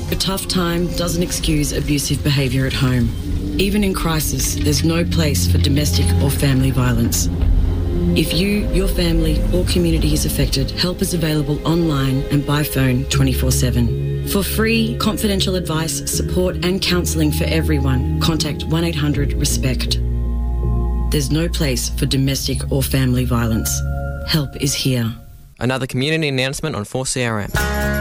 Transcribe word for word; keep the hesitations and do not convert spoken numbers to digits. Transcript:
A tough time doesn't excuse abusive behaviour at home. Even in crisis, there's no place for domestic or family violence. If you, your family or community is affected, help is available online and by phone twenty-four seven. For free, confidential advice, support and counselling for everyone, contact one eight hundred RESPECT. There's no place for domestic or family violence. Help is here. Another community announcement on four C R M.